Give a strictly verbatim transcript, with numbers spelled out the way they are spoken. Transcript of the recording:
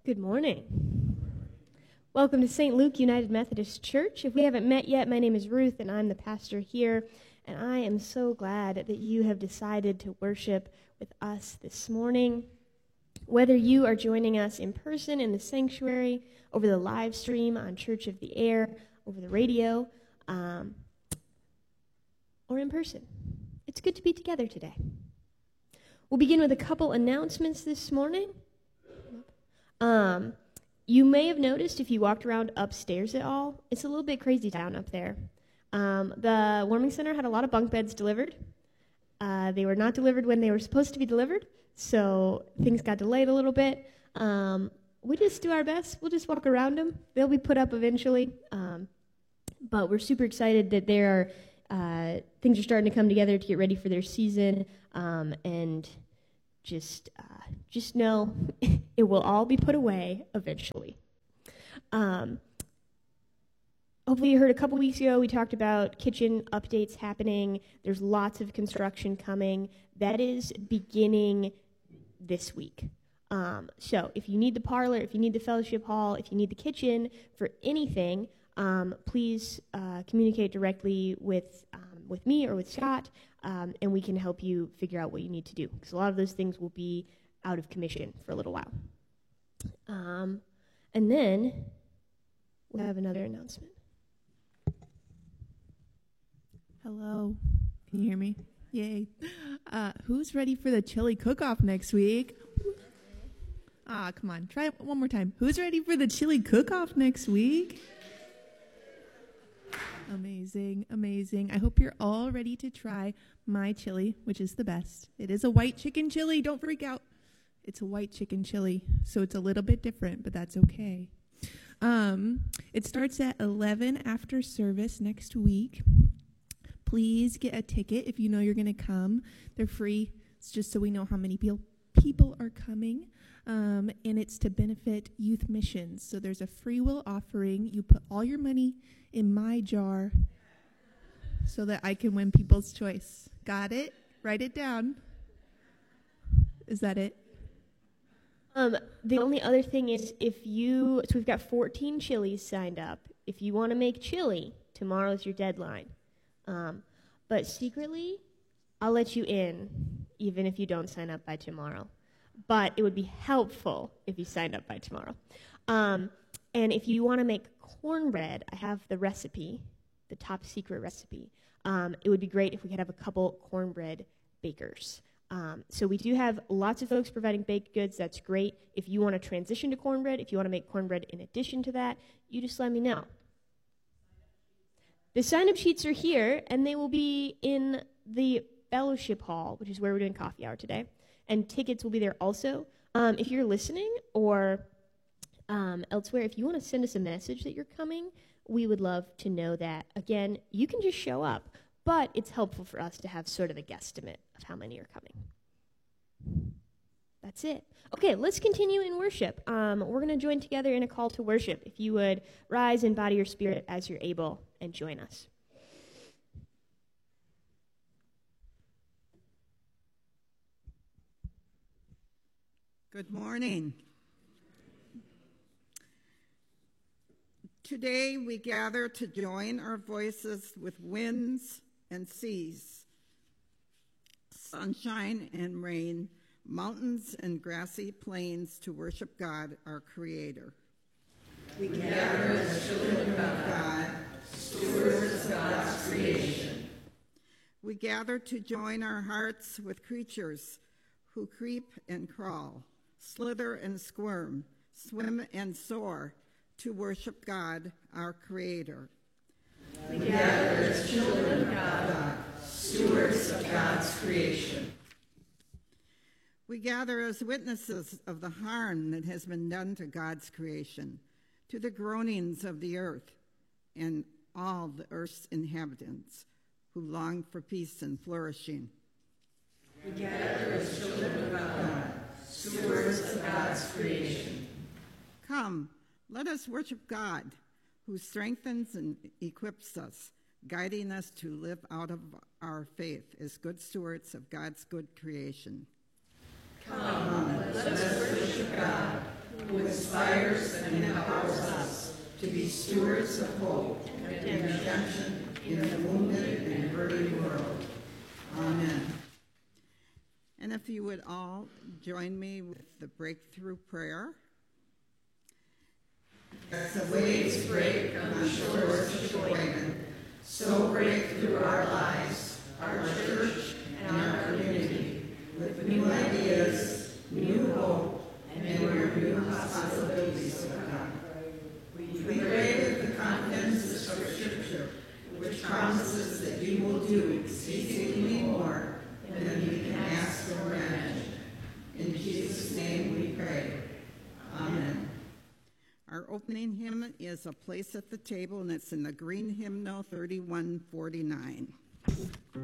Good morning. Welcome to Saint Luke United Methodist Church. If we haven't met yet, my name is Ruth, and I'm the pastor here, and I am so glad that you have decided to worship with us this morning. Whether you are joining us in person in the sanctuary, over the live stream on Church of the Air, over the radio, um, or in person, it's good to be together today. We'll begin with a couple announcements this morning. Um, you may have noticed if you walked around upstairs at all, it's a little bit crazy down up there. Um, the warming center had a lot of bunk beds delivered. Uh, they were not delivered when they were supposed to be delivered, so things got delayed a little bit. Um, we just do our best. We'll just walk around them. They'll be put up eventually. Um, but we're super excited that there are uh, things are starting to come together to get ready for their season, um, and just uh, just know it will all be put away eventually. Um, hopefully you heard a couple weeks ago we talked about kitchen updates happening. There's lots of construction coming. That is beginning this week. Um, so if you need the parlor, if you need the fellowship hall, if you need the kitchen for anything, um, please uh, communicate directly with um, with me or with Scott, um, and we can help you figure out what you need to do, because a lot of those things will be out of commission for a little while. Um, and then we have another announcement. Hello. Can you hear me? Yay. Uh, who's ready for the chili cook-off next week? Ah, come on. Try it one more time. Who's ready for the chili cook-off next week? Amazing, amazing. I hope you're all ready to try my chili, which is the best. It is a white chicken chili. Don't freak out. It's a white chicken chili, so it's a little bit different, but that's okay. Um, it starts at eleven after service next week. Please get a ticket if you know you're going to come. They're free. It's just so we know how many people people are coming. Um, and it's to benefit youth missions. So there's a free will offering. You put all your money in my jar so that I can win People's Choice. Got it? Write it down. Is that it? Um, the only other thing is if you, so we've got fourteen chilies signed up. If you want to make chili, tomorrow's your deadline. Um, but secretly, I'll let you in even if you don't sign up by tomorrow. But it would be helpful if you signed up by tomorrow. Um, and if you want to make cornbread, I have the recipe, the top secret recipe. Um, it would be great if we could have a couple cornbread bakers. Um, so we do have lots of folks providing baked goods. That's great. If you want to transition to cornbread, if you want to make cornbread in addition to that, you just let me know. The sign-up sheets are here, and they will be in the fellowship hall, which is where we're doing coffee hour today. And tickets will be there also. Um, if you're listening or um, elsewhere, if you want to send us a message that you're coming, we would love to know that. Again, you can just show up, but it's helpful for us to have sort of a guesstimate of how many are coming. That's it. Okay, let's continue in worship. Um, we're going to join together in a call to worship. If you would rise and body your spirit as you're able and join us. Good morning. Today we gather to join our voices with winds and seas, sunshine and rain, mountains and grassy plains to worship God, our Creator. We gather as children of God, stewards of God's creation. We gather to join our hearts with creatures who creep and crawl, slither and squirm, swim and soar, to worship God, our Creator. We gather as children of God, stewards of God's creation. We gather as witnesses of the harm that has been done to God's creation, to the groanings of the earth and all the earth's inhabitants who long for peace and flourishing. We gather as children of God, stewards of God's creation. Come, let us worship God, who strengthens and equips us, guiding us to live out of our faith as good stewards of God's good creation. Come, let us worship God, who inspires and empowers us to be stewards of hope and redemption in the wounded and hurting world. Amen. And if you would all join me with the breakthrough prayer. As the waves break on the shores of Sheboygan, so break through our lives, our church, and our community with new ideas, new hope, and your new possibilities of God. We pray with the confidence of Scripture, which promises that you will do exceedingly more than we can ask or imagine. In Jesus' name we pray. Amen. Our opening hymn is A Place at the Table, and it's in the green hymnal thirty-one forty-nine.